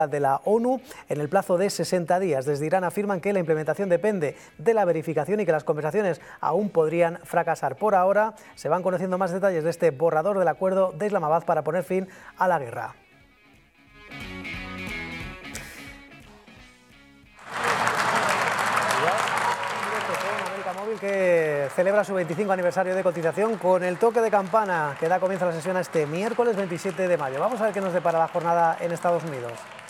de la ONU en el plazo de 60 días. Desde Irán afirman que la implementación depende de la verificación y que las conversaciones aún podrían fracasar. Por ahora se van conociendo más detalles de este borrador del acuerdo de Islamabad para poner fin a la guerra. Móvil, que celebra su 25 aniversario de cotización con el toque de campana que da comienzo a la sesión a este miércoles 27 de mayo. Vamos a ver qué nos depara la jornada en Estados Unidos.